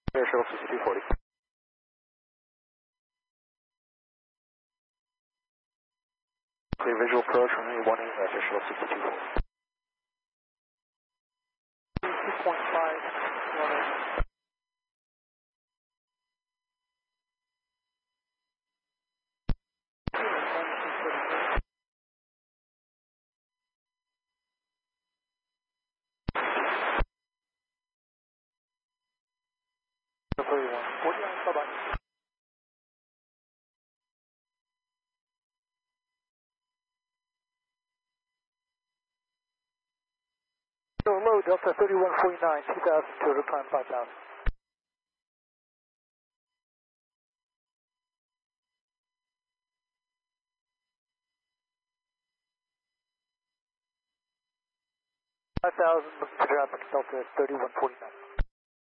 Air Shuttle 6240. Clear visual approach from 18 Air Shuttle 6240. 2.5 running. Bye-bye. So low, Delta 3149, 2000, total climb 5000. Looking for traffic, Delta 3149.